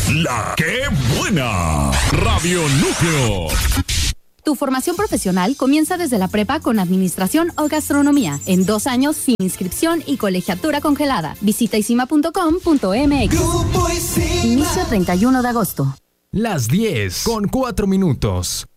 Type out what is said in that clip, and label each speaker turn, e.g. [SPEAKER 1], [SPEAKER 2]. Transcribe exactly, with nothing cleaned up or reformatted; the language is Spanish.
[SPEAKER 1] La que buena. Radio Núcleo.
[SPEAKER 2] Tu formación profesional comienza desde la prepa con administración o gastronomía. En dos años sin inscripción y colegiatura congelada. Visita isima punto com punto m x. Inicio treinta y uno de agosto.
[SPEAKER 3] Las diez con cuatro minutos.